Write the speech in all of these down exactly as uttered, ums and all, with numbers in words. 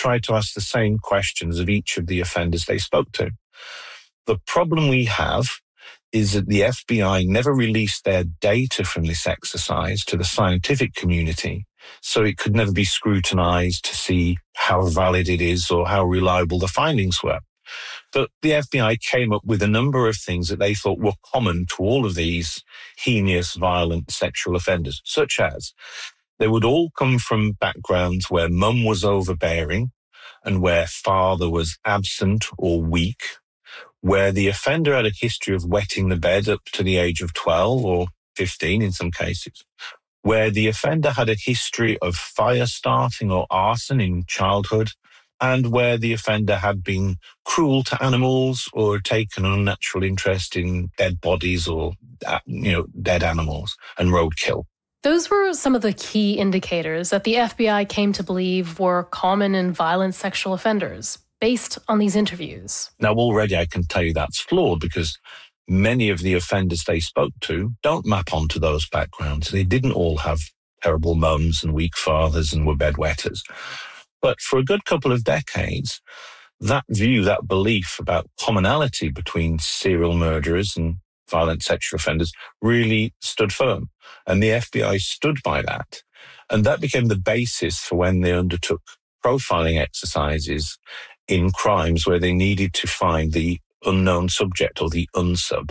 tried to ask the same questions of each of the offenders they spoke to. The problem we have is that the F B I never released their data from this exercise to the scientific community, so it could never be scrutinized to see how valid it is or how reliable the findings were. But the F B I came up with a number of things that they thought were common to all of these heinous, violent sexual offenders, such as they would all come from backgrounds where mum was overbearing and where father was absent or weak, where the offender had a history of wetting the bed up to the age of twelve or fifteen in some cases, where the offender had a history of fire starting or arson in childhood, and where the offender had been cruel to animals or taken an unnatural interest in dead bodies or, you know, dead animals and roadkill. Those were some of the key indicators that the F B I came to believe were common in violent sexual offenders, based on these interviews. Now, already I can tell you that's flawed because many of the offenders they spoke to don't map onto those backgrounds. They didn't all have terrible mums and weak fathers and were bedwetters. But for a good couple of decades, that view, that belief about commonality between serial murderers and violent sexual offenders really stood firm. And the F B I stood by that. And that became the basis for when they undertook profiling exercises in crimes where they needed to find the unknown subject or the unsub.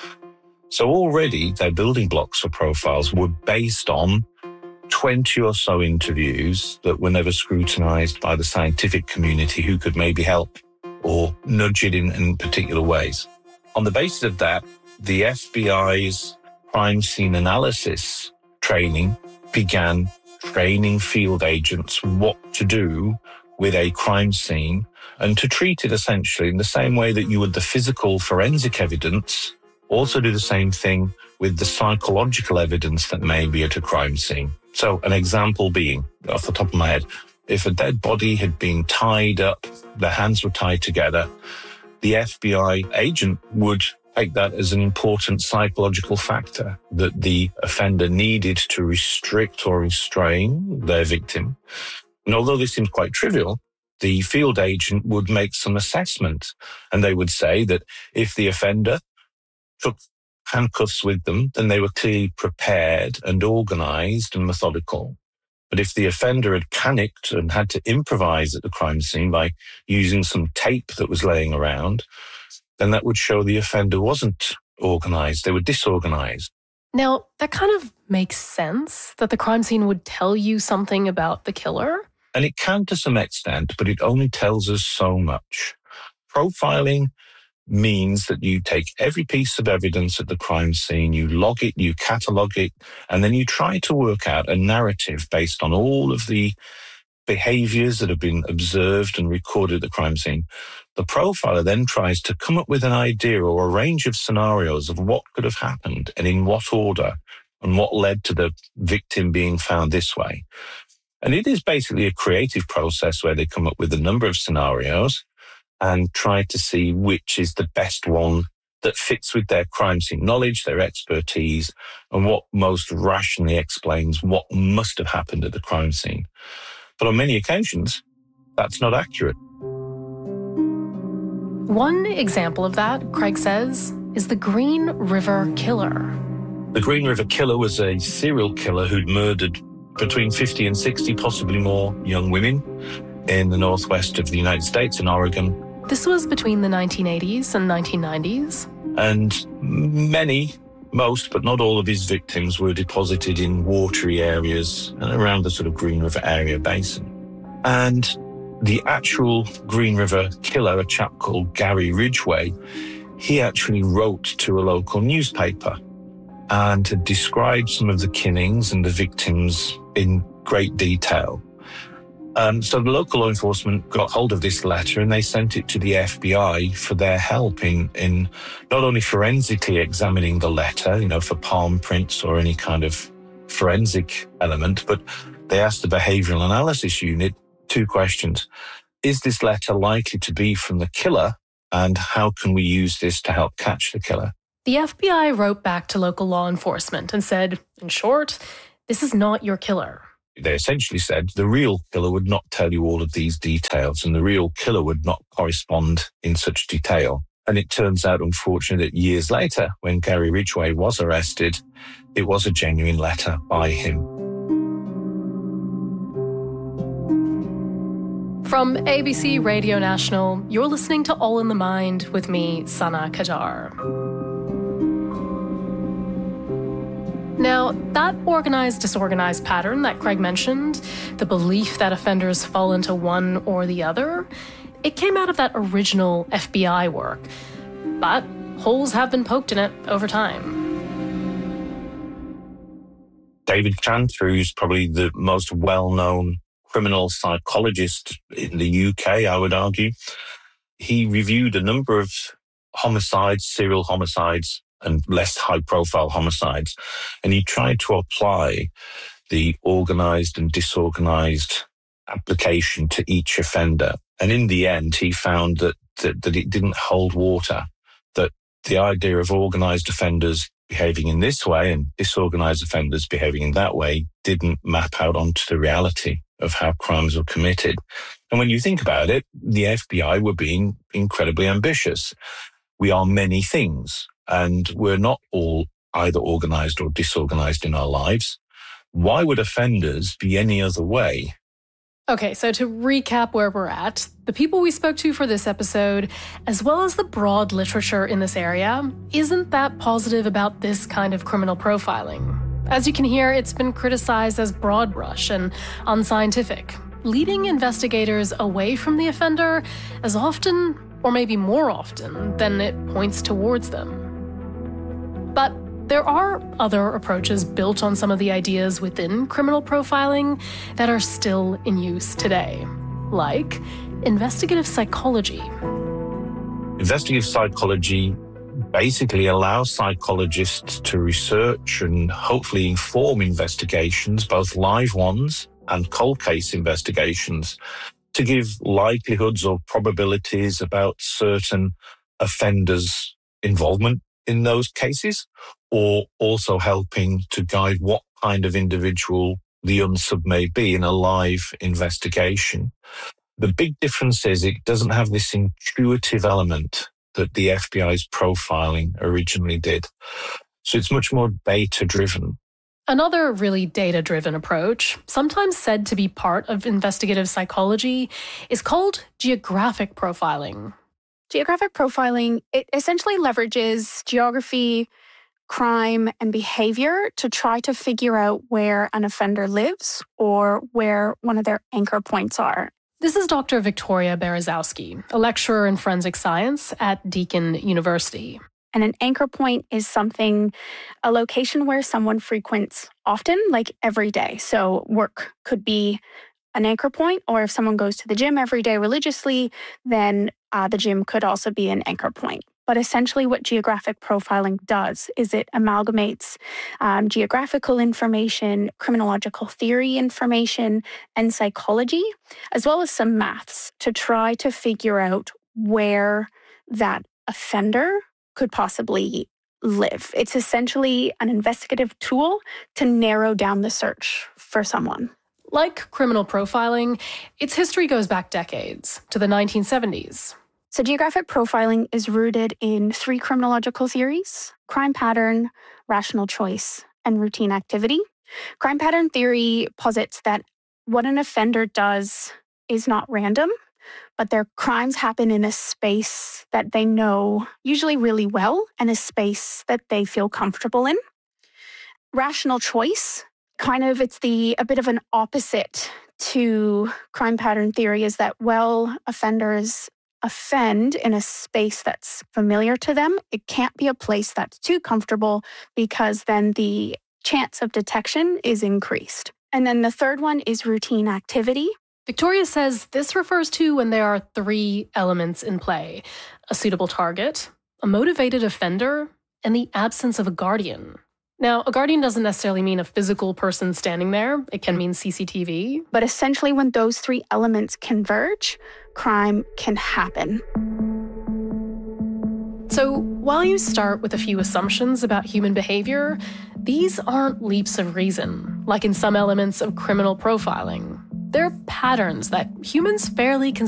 So already their building blocks for profiles were based on twenty or so interviews that were never scrutinized by the scientific community who could maybe help or nudge it in, in particular ways. On the basis of that, the F B I's crime scene analysis training began training field agents what to do with a crime scene and to treat it essentially in the same way that you would the physical forensic evidence, also do the same thing with the psychological evidence that may be at a crime scene. So an example being, off the top of my head, if a dead body had been tied up, the hands were tied together, the F B I agent would take that as an important psychological factor that the offender needed to restrict or restrain their victim. And although this seems quite trivial, the field agent would make some assessment, and they would say that if the offender took handcuffs with them, then they were clearly prepared and organized and methodical. But if the offender had panicked and had to improvise at the crime scene by using some tape that was laying around, then that would show the offender wasn't organized, they were disorganized. Now, that kind of makes sense, that the crime scene would tell you something about the killer. And it can to some extent, but it only tells us so much. Profiling means that you take every piece of evidence at the crime scene, you log it, you catalogue it, and then you try to work out a narrative based on all of the behaviors that have been observed and recorded at the crime scene. The profiler then tries to come up with an idea or a range of scenarios of what could have happened and in what order and what led to the victim being found this way. And it is basically a creative process where they come up with a number of scenarios and try to see which is the best one that fits with their crime scene knowledge, their expertise, and what most rationally explains what must have happened at the crime scene. But on many occasions, that's not accurate. One example of that, Craig says, is the Green River Killer. The Green River Killer was a serial killer who'd murdered between fifty and sixty, possibly more, young women in the northwest of the United States, in Oregon. This was between the nineteen eighties and nineteen nineties. And many, most, but not all of his victims were deposited in watery areas around the sort of Green River area basin. And the actual Green River Killer, a chap called Gary Ridgway, he actually wrote to a local newspaper and had described some of the killings and the victims in great detail. Um, so the local law enforcement got hold of this letter and they sent it to the F B I for their help in, in not only forensically examining the letter, you know, for palm prints or any kind of forensic element, but they asked the behavioral analysis unit two questions. Is this letter likely to be from the killer? And how can we use this to help catch the killer? The F B I wrote back to local law enforcement and said, in short, this is not your killer. They essentially said the real killer would not tell you all of these details, and the real killer would not correspond in such detail. And it turns out, unfortunately, that years later, when Gary Ridgway was arrested, it was a genuine letter by him. From A B C Radio National, you're listening to All in the Mind with me, Sana Qajar. Now, that organized-disorganized pattern that Craig mentioned, the belief that offenders fall into one or the other, it came out of that original F B I work. But holes have been poked in it over time. David Chanter, who's probably the most well-known criminal psychologist in the U K, I would argue, he reviewed a number of homicides, serial homicides, and less high-profile homicides, and he tried to apply the organised and disorganised application to each offender. And in the end, he found that, that, that it didn't hold water, that the idea of organised offenders behaving in this way and disorganised offenders behaving in that way didn't map out onto the reality of how crimes were committed. And when you think about it, the F B I were being incredibly ambitious. We are many things, and we're not all either organised or disorganised in our lives. Why would offenders be any other way? Okay, so to recap where we're at, the people we spoke to for this episode, as well as the broad literature in this area, isn't that positive about this kind of criminal profiling. As you can hear, it's been criticized as broad brush and unscientific, leading investigators away from the offender as often, or maybe more often, than it points towards them. But there are other approaches built on some of the ideas within criminal profiling that are still in use today, like investigative psychology. Investigative psychology basically allows psychologists to research and hopefully inform investigations, both live ones and cold case investigations, to give likelihoods or probabilities about certain offenders' involvement in those cases, or also helping to guide what kind of individual the unsub may be in a live investigation. The big difference is it doesn't have this intuitive element that the F B I's profiling originally did. So it's much more data-driven. Another really data-driven approach, sometimes said to be part of investigative psychology, is called geographic profiling. Geographic profiling, it essentially leverages geography, crime, and behavior to try to figure out where an offender lives or where one of their anchor points are. This is Doctor Victoria Berezowski, a lecturer in forensic science at Deakin University. And an anchor point is something, a location where someone frequents often, like every day. So work could be an anchor point, or if someone goes to the gym every day religiously, then uh, the gym could also be an anchor point. But essentially what geographic profiling does is it amalgamates um, geographical information, criminological theory information, and psychology, as well as some maths to try to figure out where that offender could possibly live. It's essentially an investigative tool to narrow down the search for someone. Like criminal profiling, its history goes back decades, to the nineteen seventies. So geographic profiling is rooted in three criminological theories: crime pattern, rational choice, and routine activity. Crime pattern theory posits that what an offender does is not random, but their crimes happen in a space that they know usually really well and a space that they feel comfortable in. Rational choice, kind of it's the a bit of an opposite to crime pattern theory, is that, well, offenders offend in a space that's familiar to them. It can't be a place that's too comfortable because then the chance of detection is increased. And then the third one is routine activity. Victoria says this refers to when there are three elements in play: a suitable target, a motivated offender, and the absence of a guardian. Now, a guardian doesn't necessarily mean a physical person standing there. It can mean C C T V. But essentially, when those three elements converge, crime can happen. So So while you start with a few assumptions about human behavior, these aren't leaps of reason, like in some elements of criminal profiling. They're patterns that humans fairly consistently